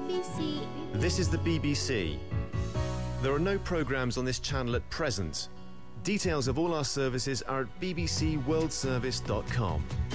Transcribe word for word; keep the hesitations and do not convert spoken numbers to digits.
B C. This is the B B C. There are no programmes on this channel at present. Details of all our services are at b b c world service dot com.